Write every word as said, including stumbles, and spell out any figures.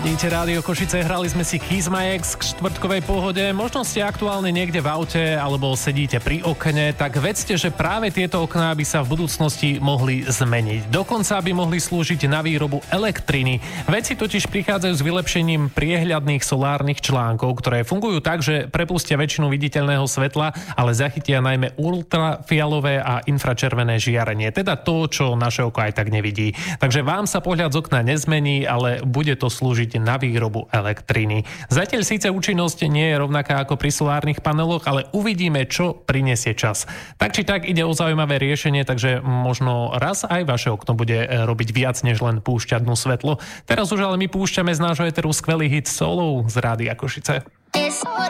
Ladíte Rádio Košice, hrali sme si Kiss My Ex k štvrtkovej pohode. Možno ste aktuálne niekde v aute alebo sedíte pri okne, tak vedzte, že práve tieto okná by sa v budúcnosti mohli zmeniť. Dokonca by mohli slúžiť na výrobu elektriny. Vedci totiž prichádzajú s vylepšením priehľadných solárnych článkov, ktoré fungujú tak, že prepustia väčšinu viditeľného svetla, ale zachytia najmä ultrafialové a infračervené žiarenie, teda to, čo naše oko aj tak nevidí. Takže vám sa pohľad z okna nezmení, ale bude to slúžiť na výrobu elektriny. Zatiaľ síce účinnosť nie je rovnaká ako pri solárnych paneloch, ale uvidíme, čo prinesie čas. Tak či tak ide o zaujímavé riešenie, takže možno raz aj vaše okno bude robiť viac, než len púšťať dnu svetlo. Teraz už ale my púšťame z nášho eteru skvelý hit Solo z Rádia Košice.